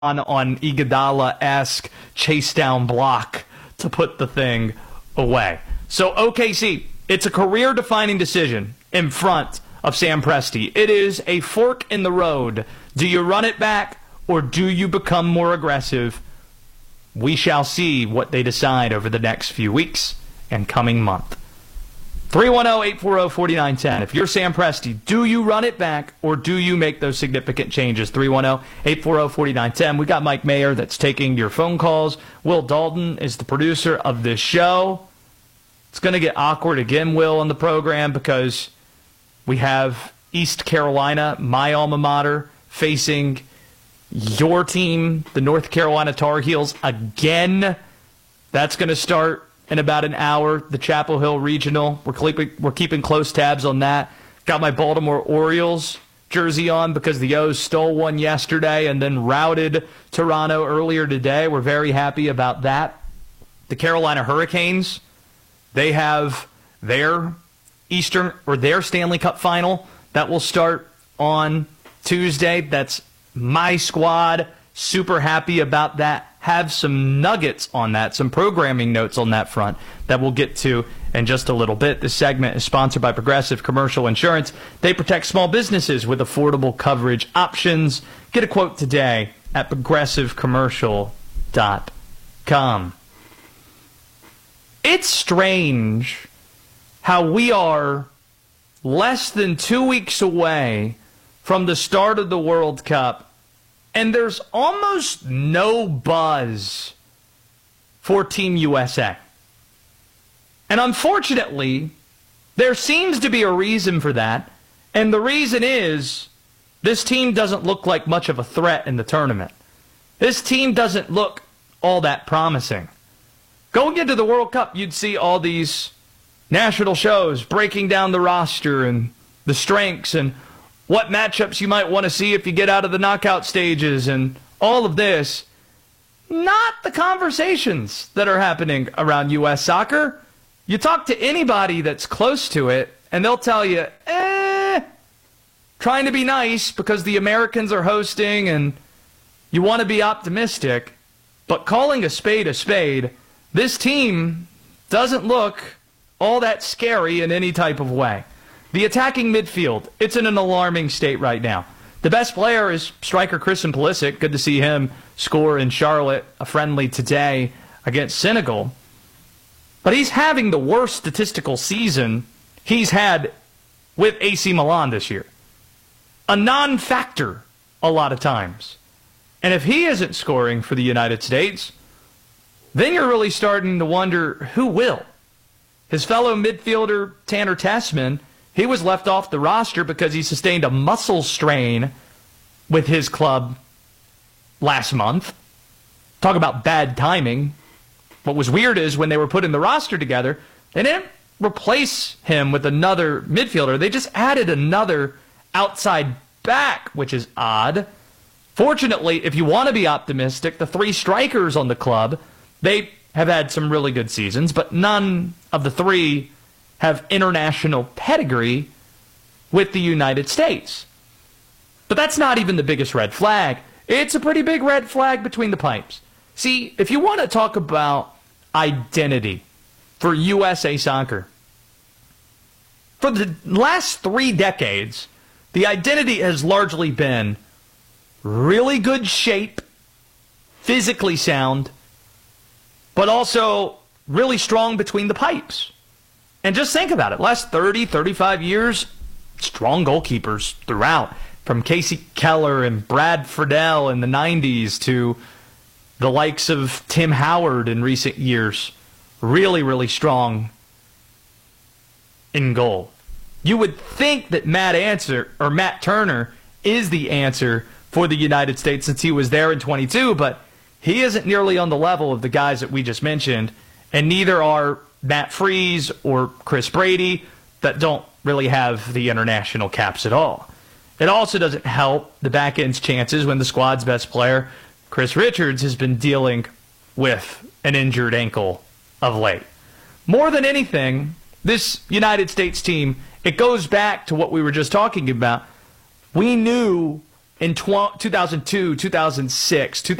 on Iguodala-esque chase down block to put the thing away. So OKC, it's a career-defining decision in front of Sam Presti. It is a fork in the road. Do you run it back or do you become more aggressive? We shall see what they decide over the next few weeks and coming month. 310-840-4910. If you're Sam Presti, do you run it back or do you make those significant changes? 310-840-4910. We got Mike Mayer that's taking your phone calls. Will Dalton is the producer of this show. It's going to get awkward again, Will, on the program because we have East Carolina, my alma mater, facing your team, the North Carolina Tar Heels, again. That's going to start in about an hour. The Chapel Hill Regional. We're keeping close tabs on that. Got my Baltimore Orioles jersey on because the O's stole one yesterday and then routed Toronto earlier today. We're very happy about that. The Carolina Hurricanes, they have their their Stanley Cup final that will start on Tuesday. That's my squad. Super happy about that. Have some nuggets on that, some programming notes on that front that we'll get to in just a little bit. This segment is sponsored by Progressive Commercial Insurance. They protect small businesses with affordable coverage options. Get a quote today at progressivecommercial.com. It's strange how we are less than 2 weeks away from the start of the World Cup, and there's almost no buzz for Team USA. And unfortunately, there seems to be a reason for that. And the reason is this team doesn't look like much of a threat in the tournament. This team doesn't look all that promising. Going into the World Cup, you'd see all these national shows breaking down the roster and the strengths and what matchups you might want to see if you get out of the knockout stages and all of this. Not the conversations that are happening around U.S. soccer. You talk to anybody that's close to it, and they'll tell you, trying to be nice because the Americans are hosting and you want to be optimistic. But calling a spade, this team doesn't look all that scary in any type of way. The attacking midfield, it's in an alarming state right now. The best player is striker Christian Pulisic. Good to see him score in Charlotte, a friendly today against Senegal. But he's having the worst statistical season he's had with AC Milan this year. A non-factor a lot of times. And if he isn't scoring for the United States, then you're really starting to wonder who will. His fellow midfielder, Tanner Tessman, he was left off the roster because he sustained a muscle strain with his club last month. Talk about bad timing. What was weird is when they were putting the roster together, they didn't replace him with another midfielder. They just added another outside back, which is odd. Fortunately, if you want to be optimistic, the three strikers on the club, they have had some really good seasons, but none of the three have international pedigree with the United States. But that's not even the biggest red flag. It's a pretty big red flag between the pipes. See, if you want to talk about identity for USA Soccer, for the last 3 decades, the identity has largely been really good shape, physically sound, but also really strong between the pipes. And just think about it. Last 30, 35 years, strong goalkeepers throughout. From Casey Keller and Brad Friedel in the 90s to the likes of Tim Howard in recent years. Really, really strong in goal. You would think that Matt Turner is the answer for the United States since he was there in 22, but he isn't nearly on the level of the guys that we just mentioned, and neither are Matt Freese or Chris Brady that don't really have the international caps at all. It also doesn't help the back end's chances when the squad's best player, Chris Richards, has been dealing with an injured ankle of late. More than anything, this United States team, it goes back to what we were just talking about. We knew in 2002, 2006,